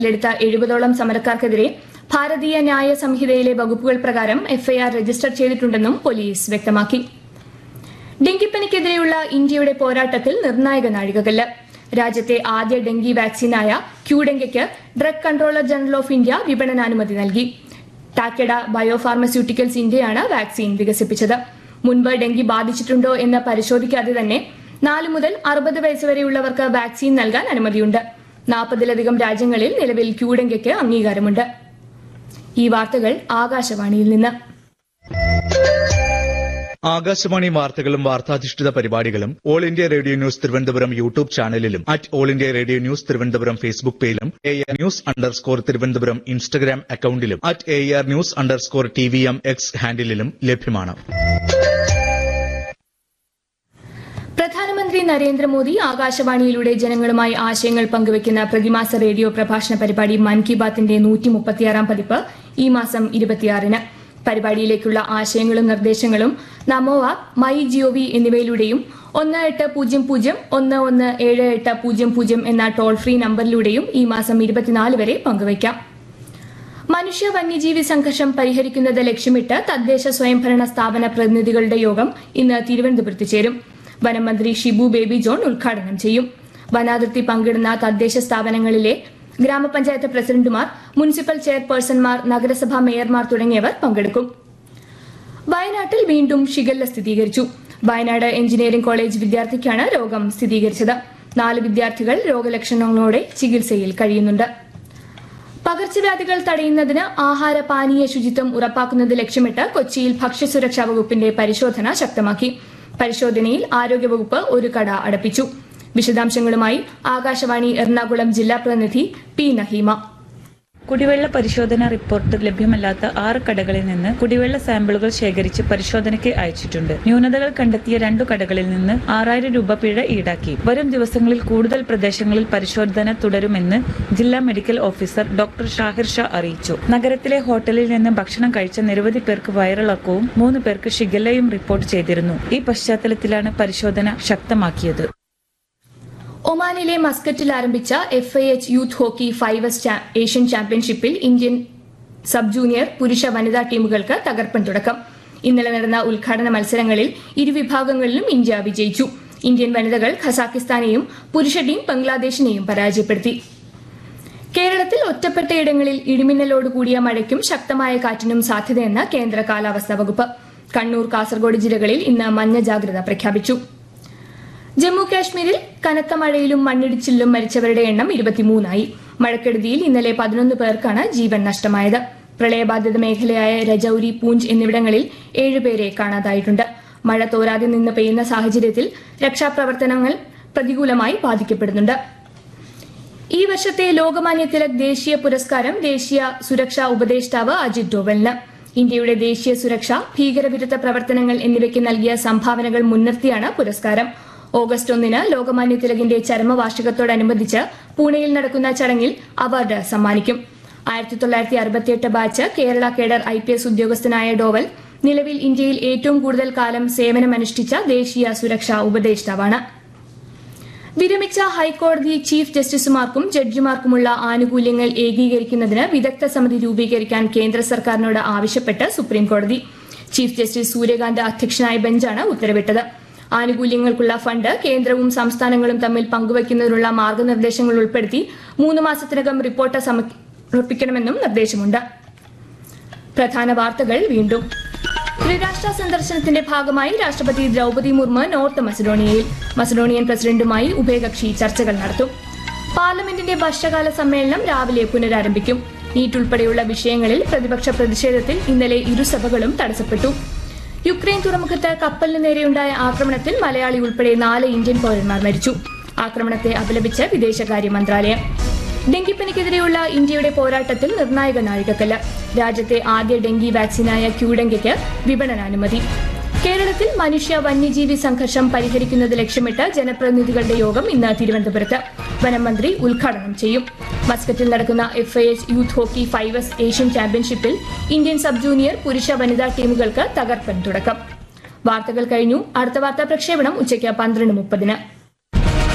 എടുത്ത 70ഓളം സമരക്കാർക്കെതിരെ ഭാരതീയ ന്യായ സംഹിതയിലെ വകുപ്പുകൾ പ്രകാരം എഫ്ഐആർ രജിസ്റ്റർ ചെയ്തിട്ടുണ്ടെന്നും പോലീസ് വ്യക്തമാക്കി. ഡെങ്കിപ്പനിക്കെതിരെയുള്ള ഇന്ത്യയുടെ പോരാട്ടത്തിൽ നിർണായക നാഴികകല്ല്. രാജ്യത്തെ ആദ്യ dengue വാക്സിനായ ക്യൂഡെങ്കയ്ക്ക് drug controller general of India വിപണനാനുമതി നൽകി. ടാക്കഡ ബയോഫാർമസ്യൂട്ടിക്കൽസ് ഇന്ത്യയാണ് വാക്സിൻ വികസിപ്പിച്ചത്. മുൻപ് ഡെങ്കി ബാധിച്ചിട്ടുണ്ടോ എന്ന് പരിശോധിക്കാതെ തന്നെ 4 മുതൽ 60 വയസ്സ് വരെയുള്ളവർക്ക് വാക്സിൻ നൽകാൻ അനുമതിയുണ്ട്. 40-ലധികം രാജ്യങ്ങളിൽ നിലവിൽ ക്യൂഡെങ്കയ്ക്ക് അംഗീകാരമുണ്ട്. ഈ വാർത്തകൾ ആകാശവാണിയിൽ നിന്ന്. ആകാശവാണി വാർത്തകളും വാർത്താധിഷ്ഠിത പരിപാടികളും all India radio news Thiruvananthapuram YouTube ചാനലിലും all India radio news Thiruvananthapuram Facebook പേജിലും AR News_ തിരുവനന്തപുരം ഇൻസ്റ്റഗ്രാം അക്കൌണ്ടിലും AR News_TVM X ഹാൻഡിലും ലഭ്യമാണ്. പ്രധാനമന്ത്രി നരേന്ദ്രമോദി ആകാശവാണിയിലൂടെ ജനങ്ങളുമായി ആശയങ്ങൾ പങ്കുവയ്ക്കുന്ന പ്രതിമാസ റേഡിയോ പ്രഭാഷണ പരിപാടി മൻ കി ബാത്തിന്റെ 136ാം പതിപ്പ് ഈ മാസം 26-ന്. പരിപാടിയിലേക്കുള്ള ആശയങ്ങളും നിർദ്ദേശങ്ങളും നമോ ആപ്പ്, മൈ ജിഒവി എന്നിവയിലൂടെയും 1800117800 എന്ന ടോൾ ഫ്രീ നമ്പറിലൂടെയും ഈ മാസം 24 വരെ പങ്കുവയ്ക്കാം. മനുഷ്യ വന്യജീവി സംഘർഷം പരിഹരിക്കുന്നത് ലക്ഷ്യമിട്ട് തദ്ദേശ സ്വയംഭരണ സ്ഥാപന പ്രതിനിധികളുടെ യോഗം ഇന്ന് തിരുവനന്തപുരത്ത് ചേരും. വനം മന്ത്രി ഷിബു ബേബി ജോൺ ഉദ്ഘാടനം ചെയ്യും. വനാതിർത്തി പങ്കിടുന്ന തദ്ദേശ സ്ഥാപനങ്ങളിലെ ഗ്രാമപഞ്ചായത്ത് പ്രസിഡന്റുമാർ, മുനിസിപ്പൽ ചെയർപേഴ്സൺമാർ, നഗരസഭാ മേയർമാർ തുടങ്ങിയവർ പങ്കെടുക്കും. വയനാട്ടിൽ വീണ്ടും ഷിഗല്ല സ്ഥിരീകരിച്ചു. വയനാട് എഞ്ചിനീയറിംഗ് കോളേജ് വിദ്യാർത്ഥിക്കാണ് രോഗം സ്ഥിരീകരിച്ചത്. 4 വിദ്യാർത്ഥികൾ രോഗലക്ഷണങ്ങളോടെ ചികിത്സയിൽ കഴിയുന്നുണ്ട്. പകർച്ചവ്യാധികൾ തടയുന്നതിന് ആഹാര പാനീയ ശുചിത്വം ഉറപ്പാക്കുന്നത് ലക്ഷ്യമിട്ട് കൊച്ചിയിൽ ഭക്ഷ്യസുരക്ഷാ വകുപ്പിന്റെ പരിശോധന ശക്തമാക്കി. പരിശോധനയിൽ ആരോഗ്യവകുപ്പ് ഒരു കട അടപ്പിച്ചു. വിശദാംശങ്ങളുമായി ആകാശവാണി എറണാകുളം ജില്ലാ പ്രതിനിധി പി നഹീമ. കുടിവെള്ള പരിശോധന റിപ്പോർട്ട് ലഭ്യമല്ലാത്ത 6 കടകളിൽ നിന്ന് കുടിവെള്ള സാമ്പിളുകൾ ശേഖരിച്ച് പരിശോധനയ്ക്ക് അയച്ചിട്ടുണ്ട്. ന്യൂനതകൾ കണ്ടെത്തിയ 2 കടകളിൽ നിന്ന് 6000 രൂപ പിഴ ഈടാക്കി. വരും ദിവസങ്ങളിൽ കൂടുതൽ പ്രദേശങ്ങളിൽ പരിശോധന തുടരുമെന്ന് ജില്ലാ medical officer doctor Shahir Shah അറിയിച്ചു. നഗരത്തിലെ ഹോട്ടലിൽ നിന്ന് ഭക്ഷണം കഴിച്ച നിരവധി പേർക്ക് വയറിളക്കവും 3 പേർക്ക് ഷിഗല്ലയും റിപ്പോർട്ട് ചെയ്തിരുന്നു. ഈ പശ്ചാത്തലത്തിലാണ് പരിശോധന ശക്തമാക്കിയത്. ഒമാനിലെ മസ്കറ്റിൽ ആരംഭിച്ച FIH youth hockey 5S Asian ചാമ്പ്യൻഷിപ്പിൽ ഇന്ത്യൻ സബ് ജൂനിയർ പുരുഷ വനിതാ ടീമുകൾക്ക് തകർപ്പൻ തുടക്കം. ഇന്നലെ നടന്ന ഉദ്ഘാടന മത്സരങ്ങളിൽ ഇരുവിഭാഗങ്ങളിലും ഇന്ത്യ വിജയിച്ചു. ഇന്ത്യൻ വനിതകൾ ഖസാക്കിസ്ഥാനെയും പുരുഷ ടീം ബംഗ്ലാദേശിനെയും പരാജയപ്പെടുത്തി. കേരളത്തിൽ ഒറ്റപ്പെട്ടയിടങ്ങളിൽ ഇടിമിന്നലോടുകൂടിയ മഴയ്ക്കും ശക്തമായ കാറ്റിനും സാധ്യതയെന്ന് കേന്ദ്ര കാലാവസ്ഥാ വകുപ്പ്. കണ്ണൂർ, കാസർഗോഡ് ജില്ലകളിൽ ഇന്ന് മഞ്ഞ ജാഗ്രത പ്രഖ്യാപിച്ചു. ജമ്മു കാശ്മീരിൽ കനത്ത മഴയിലും മണ്ണിടിച്ചിലും മരിച്ചവരുടെ എണ്ണം 23ആയി. മഴക്കെടുതിയിൽ ഇന്നലെ 11 പേർക്കാണ് ജീവൻ നഷ്ടമായത്. പ്രളയബാധിത മേഖലയായ രജൌരി, പൂഞ്ച് എന്നിവിടങ്ങളിൽ 7 പേരെ കാണാതായിട്ടുണ്ട്. മഴ തോരാതെ നിന്ന് പെയ്യുന്ന സാഹചര്യത്തിൽ രക്ഷാപ്രവർത്തനങ്ങൾ പ്രതികൂലമായി ബാധിക്കപ്പെടുന്നുണ്ട്. ഈ വർഷത്തെ ലോകമാന്യ തിലക് ദേശീയ പുരസ്കാരം ദേശീയ സുരക്ഷാ ഉപദേഷ്ടാവ് അജിത് ഡോവലിന്. ഇന്ത്യയുടെ ദേശീയ സുരക്ഷ, ഭീകരവിരുദ്ധ പ്രവർത്തനങ്ങൾ എന്നിവയ്ക്ക് നൽകിയ സംഭാവനകൾ മുൻനിർത്തിയാണ് പുരസ്കാരം. ഓഗസ്റ്റ് 1-ന് ലോകമാന്യ തിലകിന്റെ ചരമവാർഷികത്തോടനുബന്ധിച്ച് പൂനെയിൽ നടക്കുന്ന ചടങ്ങിൽ അവാർഡ് സമ്മാനിക്കും. 1968 ബാച്ച് കേരള കേഡർ IPS ഉദ്യോഗസ്ഥനായ ഡോവൽ നിലവിൽ ഇന്ത്യയിൽ ഏറ്റവും കൂടുതൽ കാലം സേവനമനുഷ്ഠിച്ച ദേശീയ സുരക്ഷാ ഉപദേഷ്ടാവാണ്. വിരമിച്ച ഹൈക്കോടതി ചീഫ് ജസ്റ്റിസുമാർക്കും ജഡ്ജിമാർക്കുമുള്ള ആനുകൂല്യങ്ങൾ ഏകീകരിക്കുന്നതിന് വിദഗ്ധ സമിതി രൂപീകരിക്കാൻ കേന്ദ്ര സർക്കാരിനോട് ആവശ്യപ്പെട്ട് സുപ്രീംകോടതി. ചീഫ് ജസ്റ്റിസ് സൂര്യകാന്ത് അധ്യക്ഷനായ ബെഞ്ചാണ് ഉത്തരവിട്ടത്. ആനുകൂല്യങ്ങൾക്കുള്ള ഫണ്ട് കേന്ദ്രവും സംസ്ഥാനങ്ങളും തമ്മിൽ പങ്കുവയ്ക്കുന്നതിനുള്ള മാർഗനിർദ്ദേശങ്ങൾ ഉൾപ്പെടുത്തി 3 മാസത്തിനകം റിപ്പോർട്ട് സമർപ്പിക്കണമെന്നും നിർദ്ദേശമുണ്ട്. പ്രധാന വാർത്തകൾ വീണ്ടും. ത്രിരാഷ്ട്ര സന്ദർശനത്തിന്റെ ഭാഗമായി രാഷ്ട്രപതി ദ്രൌപദി മുർമു നോർത്ത് മസഡോണിയയിൽ. മസഡോണിയൻ പ്രസിഡന്റുമായി ഉഭയകക്ഷി ചർച്ചകൾ നടത്തും. പാർലമെന്റിന്റെ വർഷകാല സമ്മേളനം രാവിലെ പുനരാരംഭിക്കും. നീറ്റ് ഉൾപ്പെടെയുള്ള വിഷയങ്ങളിൽ പ്രതിപക്ഷ പ്രതിഷേധത്തിൽ ഇന്നലെ ഇരുസഭകളും തടസ്സപ്പെട്ടു. യുക്രൈൻ തുറമുഖത്ത് കപ്പലിന് നേരെയുണ്ടായ ആക്രമണത്തിൽ മലയാളി ഉൾപ്പെടെ 4 ഇന്ത്യൻ പൌരന്മാർ മരിച്ചു. ആക്രമണത്തെ അപലപിച്ച് വിദേശകാര്യ മന്ത്രാലയം. ഡെങ്കിപ്പനിക്കെതിരെയുള്ള ഇന്ത്യയുടെ പോരാട്ടത്തിൽ നിർണായക നാഴികക്കല്ല്. രാജ്യത്തെ ആദ്യ ഡെങ്കി വാക്സിനായ ക്യൂഡെങ്കയ്ക്ക് വിപണനാനുമതി. കേരളത്തിൽ മനുഷ്യ വന്യജീവി സംഘർഷം പരിഹരിക്കുന്നത് ലക്ഷ്യമിട്ട് ജനപ്രതിനിധികളുടെ യോഗം ഇന്ന് തിരുവനന്തപുരത്ത്. വനം മന്ത്രി ഉദ്ഘാടനം ചെയ്യും. മസ്കറ്റിൽ നടക്കുന്ന FIH youth hockey 5S Asian ചാമ്പ്യൻഷിപ്പിൽ ഇന്ത്യൻ സബ് ജൂനിയർ പുരുഷ വനിതാ ടീമുകൾക്ക് തകർപ്പൻ തുടക്കം. വാർത്തകൾ കഴിഞ്ഞു. അടുത്ത വാർത്താ പ്രക്ഷേപണം ഉച്ചയ്ക്ക് 12:30.